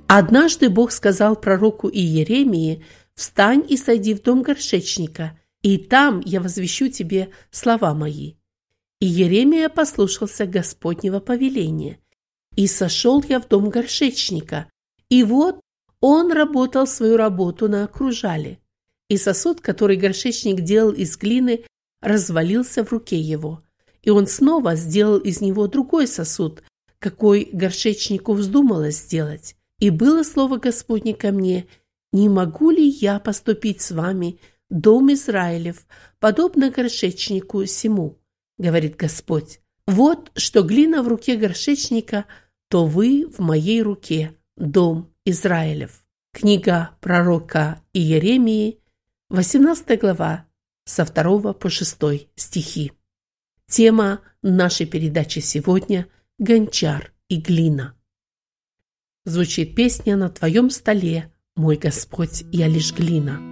Однажды Бог сказал пророку Иеремии: «Встань и сойди в дом горшечника, и там я возвещу тебе слова мои». И Иеремия послушался Господнего повеления. «И сошел я в дом горшечника, и вот он работал свою работу на кружале. И сосуд, который горшечник делал из глины, развалился в руке его. И он снова сделал из него другой сосуд, какой горшечнику вздумалось сделать. И было слово Господне ко мне: не могу ли я поступить с вами, дом Израилев, подобно горшечнику сему, говорит Господь. Вот что глина в руке горшечника, то вы в моей руке, дом Израилев». Книга пророка Иеремии, 18 глава, со 2 по 6 стихи. Тема нашей передачи сегодня – гончар и глина. Звучит песня: «На твоем столе, мой Господь, я лишь глина».